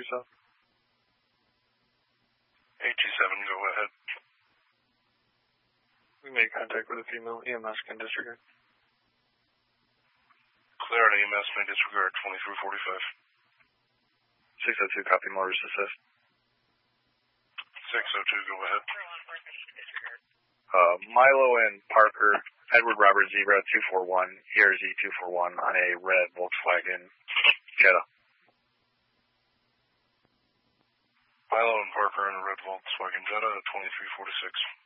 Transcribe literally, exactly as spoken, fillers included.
South. eight two seven, go ahead. We made contact with a female. E M S can disregard. Clear on E M S, may disregard, twenty-three forty-five. six oh two, copy, motorist assist. six oh two, go ahead. Uh, Milo and Parker, Edward Robert Zebra two four one, E R Z two four one on a red Volkswagen Jetta. Milo and Parker in a red Volkswagen Jetta, twenty-three forty-six.